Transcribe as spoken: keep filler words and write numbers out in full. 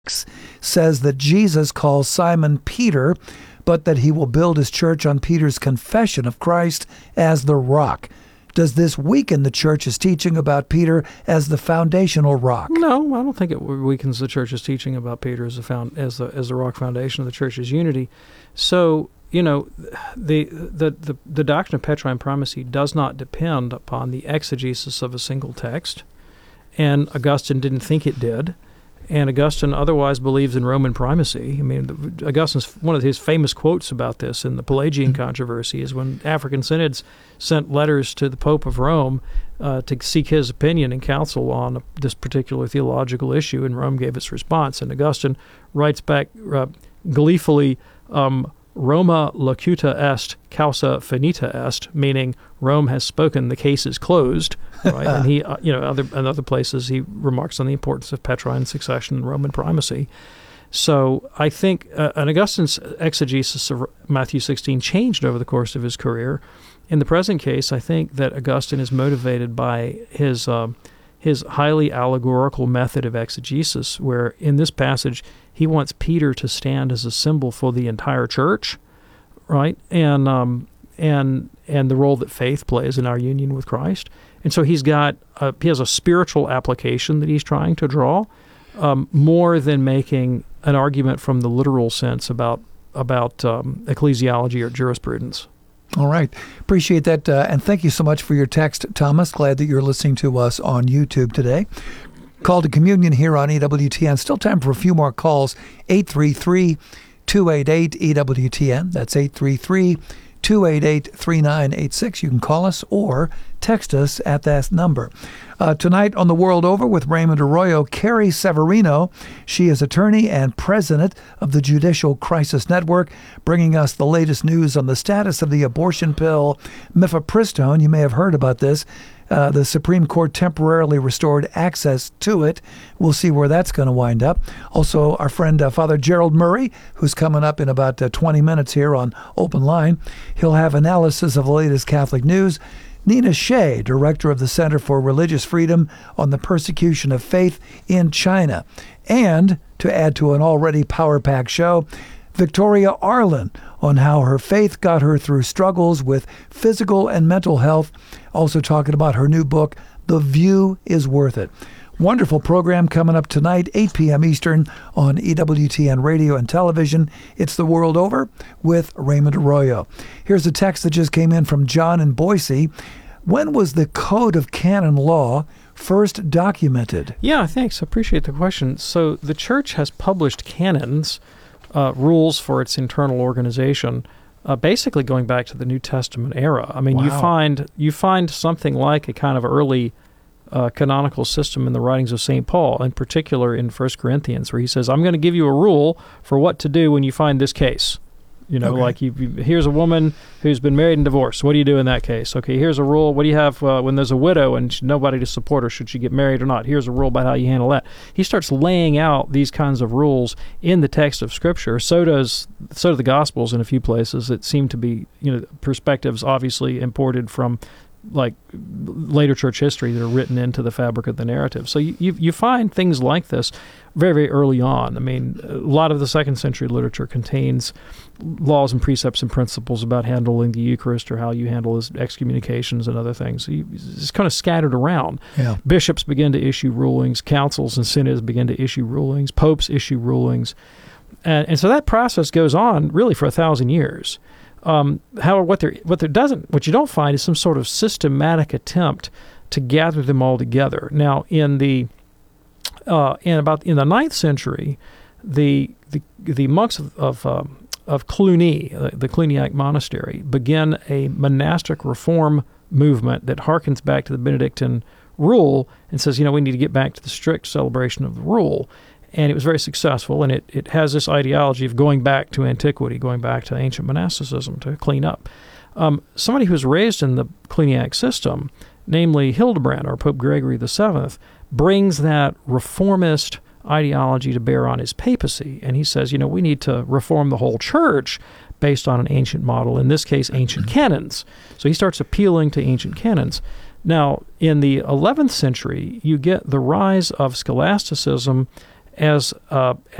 says that Jesus calls Simon Peter, but that he will build his church on Peter's confession of Christ as the rock. Does this weaken the church's teaching about Peter as the foundational rock? No, I don't think it weakens the church's teaching about Peter as the found, as the as the rock foundation of the church's unity. So, you know, the the the, the doctrine of Petrine primacy does not depend upon the exegesis of a single text, and Augustine didn't think it did. And Augustine otherwise believes in Roman primacy. I mean, Augustine's one of his famous quotes about this in the Pelagian controversy is when African synods sent letters to the Pope of Rome uh, to seek his opinion and counsel on this particular theological issue, and Rome gave its response. And Augustine writes back uh, gleefully, um, Roma locuta est, causa finita est, meaning Rome has spoken, the case is closed. Right, and he, uh, you know, other in other places he remarks on the importance of Petrine succession and Roman primacy. So I think, uh, and Augustine's exegesis of Matthew sixteen changed over the course of his career. In the present case, I think that Augustine is motivated by his um, his highly allegorical method of exegesis, where in this passage he wants Peter to stand as a symbol for the entire church, right, and um, and and the role that faith plays in our union with Christ. And so he's got a, he has a spiritual application that he's trying to draw, um, more than making an argument from the literal sense about about um, ecclesiology or jurisprudence. All right. Appreciate that. Uh, and thank you so much for your text, Thomas. Glad that you're listening to us on YouTube today. Call to Communion here on E W T N. Still time for a few more calls. eight three three, two eight eight, E W T N. That's eight three three, two eight eight, three nine eight six. You can call us or text us at that number. Uh, tonight on The World Over with Raymond Arroyo, Carrie Severino. She is attorney and president of the Judicial Crisis Network, bringing us the latest news on the status of the abortion pill mifepristone. You may have heard about this. Uh, the Supreme Court temporarily restored access to it. We'll see where that's going to wind up. Also, our friend uh, Father Gerald Murray, who's coming up in about uh, twenty minutes here on Open Line. He'll have analysis of the latest Catholic news. Nina Shea, director of the Center for Religious Freedom, on the persecution of faith in China. And, to add to an already power-packed show, Victoria Arlen on how her faith got her through struggles with physical and mental health. Also talking about her new book, The View is Worth It. Wonderful program coming up tonight, eight p.m. Eastern on E W T N Radio and Television. It's The World Over with Raymond Arroyo. Here's a text that just came in from John in Boise. When was the Code of Canon Law first documented? Yeah, thanks. I appreciate the question. So the Church has published canons, uh, rules for its internal organization, uh, basically going back to the New Testament era. I mean, Wow. you find you find something like a kind of early Uh, canonical system in the writings of Saint Paul, in particular in First Corinthians, where he says, I'm going to give you a rule for what to do when you find this case. You know, Okay. like you, you, here's a woman who's been married and divorced. What do you do in that case? Okay, here's a rule. What do you have uh, when there's a widow and she, nobody to support her? Should she get married or not? Here's a rule about how you handle that. He starts laying out these kinds of rules in the text of Scripture. So does so do the Gospels in a few places that seem to be, you know, perspectives obviously imported from like later church history that are written into the fabric of the narrative. So you, you you find things like this very, very early on. I mean, a lot of the second century literature contains laws and precepts and principles about handling the Eucharist or how you handle excommunications and other things. So you, it's kind of scattered around. Yeah. Bishops begin to issue rulings. Councils and synods begin to issue rulings. Popes issue rulings. And, and so that process goes on really for a thousand years. Um, however, what there what there doesn't, what you don't find is some sort of systematic attempt to gather them all together. Now, in the uh, in about in the ninth century, the the the monks of of, um, of Cluny, uh, the Cluniac monastery, begin a monastic reform movement that harkens back to the Benedictine rule and says, you know, we need to get back to the strict celebration of the rule. And it was very successful, and it, it has this ideology of going back to antiquity, going back to ancient monasticism to clean up. Um, somebody who was raised in the Cluniac system, namely Hildebrand or Pope Gregory the Seventh, brings that reformist ideology to bear on his papacy. And he says, you know, we need to reform the whole church based on an ancient model, in this case, ancient canons. So he starts appealing to ancient canons. Now, in the eleventh century, you get the rise of scholasticism as uh,